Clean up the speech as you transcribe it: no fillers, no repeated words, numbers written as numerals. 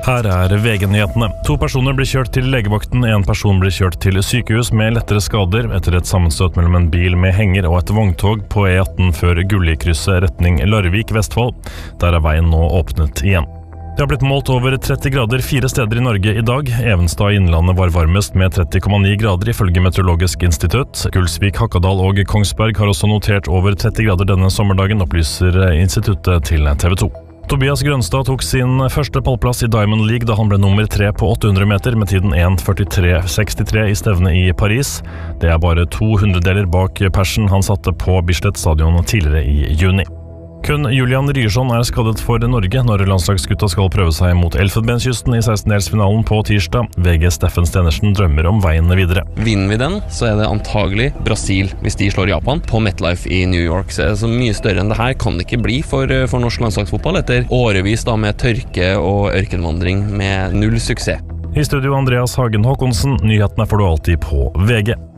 Her VG-nyhetene. 2 personer blir kjørt til legevakten, 1 person blir kjørt til sykehus med lettere skader etter et sammenstøt mellom en bil med henger og et vogntog på E18 før Gullikrysset retning Larvik, Vestfold. Der veien nå åpnet igjen. Det har blitt målt over 30 grader 4 steder i Norge i dag. Evenstad i Innlandet var varmest med 30,9 grader ifølge Meteorologisk institutt. Gulsvik, Hakadal og Kongsberg har også notert over 30 grader denne sommerdagen, opplyser instituttet til TV 2. Tobias Grønstad tok sin første pallplass i Diamond League da han ble nummer 3 på 800 meter med tiden 1:43,63 i stevnet i Paris. Det bare 200-deler bak persen han satte på Bislett stadion tidligere i juni. Kun Julian Ryerson skadet for Norge når landslagsgutta skal prøve seg mot Elfenbenskysten i 16-delsfinalen på tirsdag. VG Steffen Stenersen drømmer om veien videre. Vinner vi den, så det antagelig Brasil hvis de slår Japan på MetLife i New York. Så så mye større enn det her kan det ikke bli for norsk landslagsfotball etter årevis da med tørke og ørkenvandring med null suksess. I studio Andreas Hagen Håkonsen, nyhetene får du alltid på VG.